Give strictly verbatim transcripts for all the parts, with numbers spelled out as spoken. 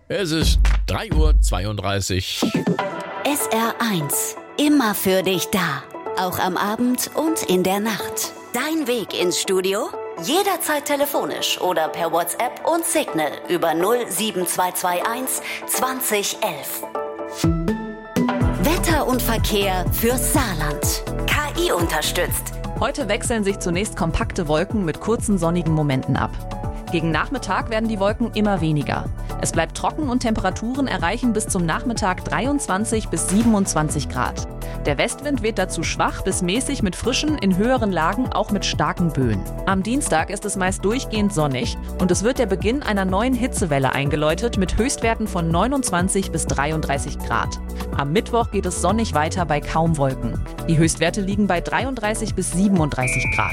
Es ist drei Uhr zweiunddreißig. S R eins. Immer für dich da. Auch am Abend und in der Nacht. Dein Weg ins Studio? Jederzeit telefonisch oder per WhatsApp und Signal über null sieben zwei zwei eins zwanzig elf. Wetter und Verkehr fürs Saarland. K I unterstützt. Heute wechseln sich zunächst kompakte Wolken mit kurzen sonnigen Momenten ab. Gegen Nachmittag werden die Wolken immer weniger. Es bleibt trocken und Temperaturen erreichen bis zum Nachmittag dreiundzwanzig bis siebenundzwanzig Grad. Der Westwind weht dazu schwach bis mäßig mit frischen, in höheren Lagen auch mit starken Böen. Am Dienstag ist es meist durchgehend sonnig und es wird der Beginn einer neuen Hitzewelle eingeläutet mit Höchstwerten von neunundzwanzig bis dreiunddreißig Grad. Am Mittwoch geht es sonnig weiter bei kaum Wolken. Die Höchstwerte liegen bei dreiunddreißig bis siebenunddreißig Grad.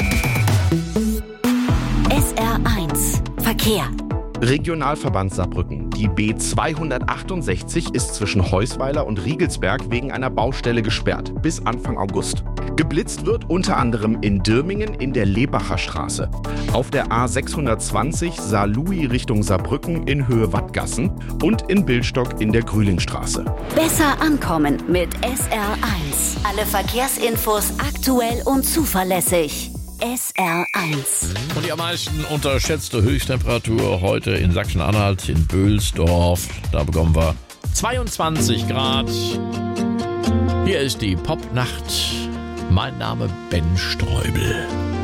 S R eins. Verkehr. Regionalverband Saarbrücken. Die B zweihundertachtundsechzig ist zwischen Heusweiler und Riegelsberg wegen einer Baustelle gesperrt, bis Anfang August. Geblitzt wird unter anderem in Dirmingen in der Lebacher Straße, auf der A sechshundertzwanzig Saarlouis Richtung Saarbrücken in Höhe Wattgassen und in Billstock in der Grühlingstraße. Besser ankommen mit S R eins. Alle Verkehrsinfos aktuell und zuverlässig. S R eins. Und die am meisten unterschätzte Höchsttemperatur heute in Sachsen-Anhalt, in Böhlsdorf. Da bekommen wir zweiundzwanzig Grad. Hier ist die Popnacht. Mein Name Ben Streubel.